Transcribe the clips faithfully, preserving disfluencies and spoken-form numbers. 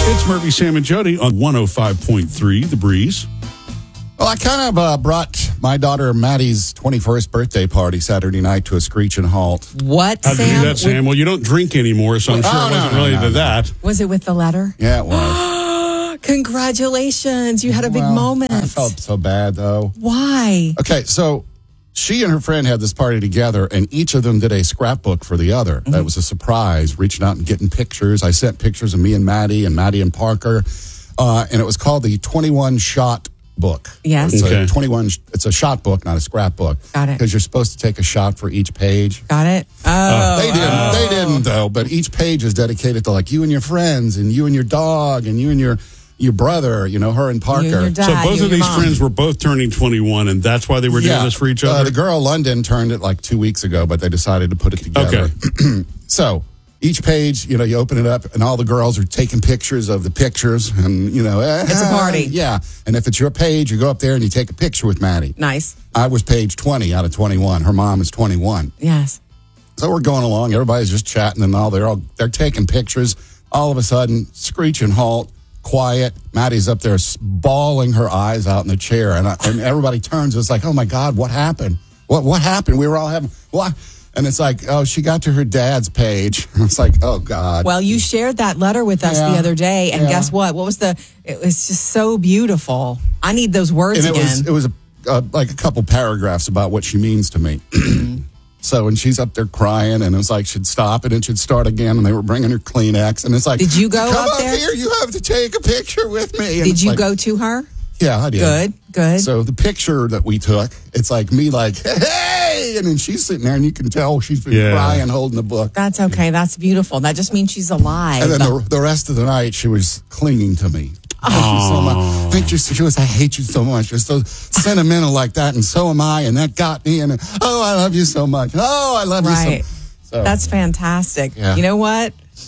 It's Murphy, Sam, and Jody on one oh five point three, The Breeze. Well, I kind of uh, brought my daughter Maddie's twenty-first birthday party Saturday night to a screeching halt. What, How'd Sam? you do that, Sam? Well, you don't drink anymore, so I'm sure Oh, it no, wasn't no, related no, to no. that. Was it with the letter? Yeah, it was. Congratulations. You had a big Well, moment. I felt so bad, though. Why? Okay, so she and her friend had this party together, and each of them did a scrapbook for the other. Mm-hmm. That was a surprise, reaching out and getting pictures. I sent pictures of me and Maddie and Maddie and Parker, uh, and it was called the twenty-one shot book. Yes. It's Okay. a twenty-one. It's a shot book, not a scrapbook. Got it. Because you're supposed to take a shot for each page. Got it? Oh. They didn't. oh. They didn't though. But each page is dedicated to like you and your friends, and you and your dog, and you and your your brother. You know, her and Parker. You and your dad, So both you of and your these mom. friends were both turning twenty-one, and that's why they were doing this for each Uh, other? the girl London turned it like two weeks ago, but they decided to put it together. Okay. So each page, you know, you open it up, and all the girls are taking pictures of the pictures, and you know, eh, It's a party. Yeah, and if it's your page, you go up there and you take a picture with Maddie. Nice. I was page twenty out of twenty-one. Her mom is twenty-one. Yes. So we're going along. Everybody's just chatting and all. They're all they're taking pictures. All of a sudden, screeching halt, quiet. Maddie's up there bawling her eyes out in the chair, and I, and everybody turns. It's like, oh my God, what happened? What what happened? We were all having what? And it's like, oh, she got to her dad's page. It's like, oh God. Well, you shared that letter with us Yeah. the other day, and Yeah. guess what? What was the? It was just so beautiful. I need those words and it again. was it was a, uh, like a couple paragraphs about what she means to me. So, and she's up there crying, and it was like she'd stop, and it should start again, and they were bringing her Kleenex, and it's like, Did you go come up there? here, you have to take a picture with me. And Did it's you like, go to her? Yeah, I did. Good, good. So the picture that we took, it's like me like, hey, and then she's sitting there, and you can tell she's been Yeah. crying, holding the book. That's okay. That's beautiful. That just means she's alive. And then the, the rest of the night, she was clinging to me. Thank you so much. Thank you. She was, I hate you so much. You're so sentimental like that, and so am I, and that got me. And oh, I love you so much. Oh, I love Right. you so. so That's fantastic. Yeah. You know what?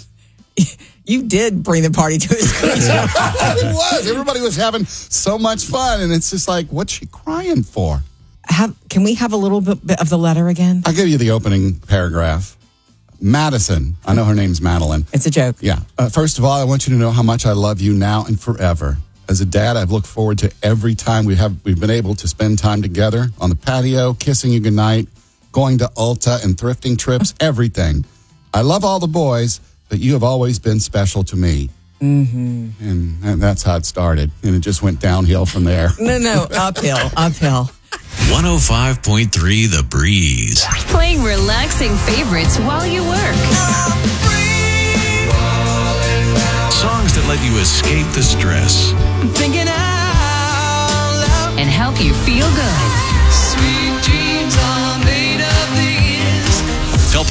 You did bring the party to a screech. it was. Everybody was having so much fun, and it's just like, what's she crying for? Have, can we have a little bit, bit of the letter again? I'll give you the opening paragraph. Madison. I know her name's Madeline. It's a joke. Yeah. Uh, first of all, I want you to know how much I love you now and forever. As a dad, I've looked forward to every time we have we've been able to spend time together on the patio, kissing you goodnight, going to Ulta and thrifting trips, everything. I love all the boys, but you have always been special to me. Mm-hmm. And, and that's how it started. And it just went downhill from there. No, no, uphill, uphill. one oh five point three The Breeze. Playing relaxing favorites while you work. Songs that let you escape the stress. Thinking out loud. And help you feel good. Sweet dreams are made of these. Help.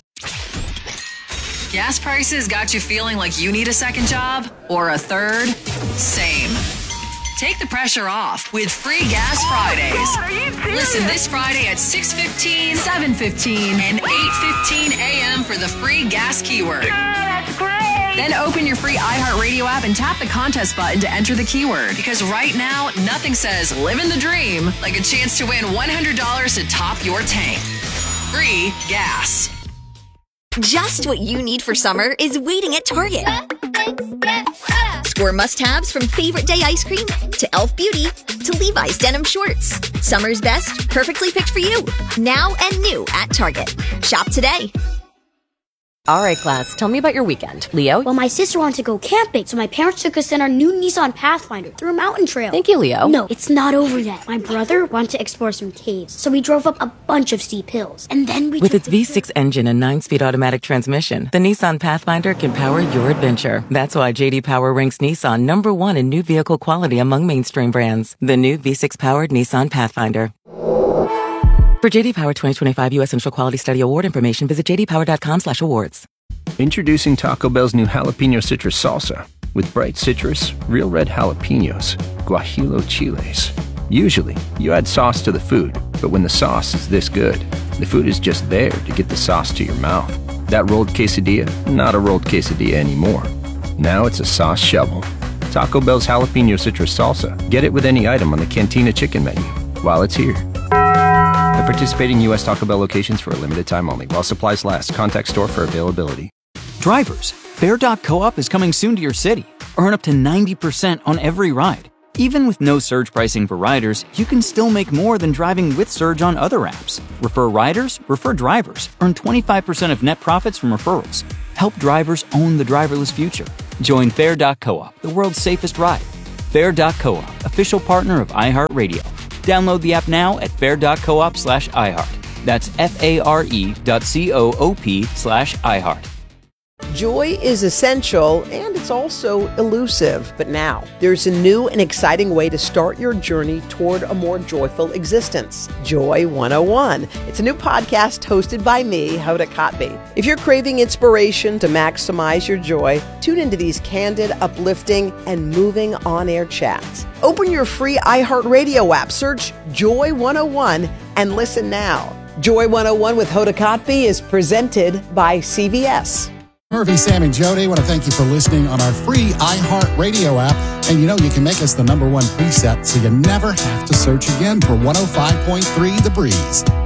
Gas prices got you feeling like you need a second job? Or a third? Same. Take the pressure off with Free Gas Fridays. Listen this Friday at six fifteen, seven fifteen, and eight fifteen a.m. for the free gas keyword. That's great. Then open your free iHeartRadio app and tap the contest button to enter the keyword. Because right now, nothing says living the dream like a chance to win one hundred dollars to top your tank. Free gas. Just what you need for summer is waiting at Target. Score must-haves from Favorite Day ice cream to e l f Beauty to Levi's denim shorts. Summer's best, perfectly picked for you. Now and new at Target. Shop today. All right, class, tell me about your weekend. Leo? Well, my sister wanted to go camping, so my parents took us in our new Nissan Pathfinder through a mountain trail. Thank you, Leo. No, it's not over yet. My brother wanted to explore some caves, so we drove up a bunch of steep hills. And then we With took its the V six engine and nine-speed automatic transmission, the Nissan Pathfinder can power your adventure. That's why J D Power ranks Nissan number one in new vehicle quality among mainstream brands. The new V six-powered Nissan Pathfinder. For J D Power twenty twenty-five U S Central Quality Study Award information, visit j d power dot com slash awards. Introducing Taco Bell's new jalapeno citrus salsa with bright citrus, real red jalapenos, guajillo chiles. Usually, you add sauce to the food, but when the sauce is this good, the food is just there to get the sauce to your mouth. That rolled quesadilla, not a rolled quesadilla anymore. Now it's a sauce shovel. Taco Bell's jalapeno citrus salsa. Get it with any item on the Cantina chicken menu while it's here. At participating U S Taco Bell locations for a limited time only. While supplies last, contact store for availability. Drivers, Fair Dock Co-op is coming soon to your city. earn up to ninety percent on every ride. Even with no surge pricing for riders, you can still make more than driving with Surge on other apps. Refer riders, refer drivers. Earn twenty-five percent of net profits from referrals. Help drivers own the driverless future. Join Fair dot coop, the world's safest ride. Fair dot coop, official partner of iHeartRadio. Download the app now at fair dot coop slash iHeart. That's F-A-R-E dot C-O-O-P slash iHeart. Joy is essential, and it's also elusive. But now, there's a new and exciting way to start your journey toward a more joyful existence. Joy one oh one. It's a new podcast hosted by me, Hoda Kotb. If you're craving inspiration to maximize your joy, tune into these candid, uplifting, and moving on-air chats. Open your free iHeartRadio app, search Joy one oh one, and listen now. Joy one oh one with Hoda Kotb is presented by C V S. Murphy, Sam, and Jody, I want to thank you for listening on our free iHeartRadio app. And you know, you can make us the number one preset so you never have to search again for one oh five point three The Breeze.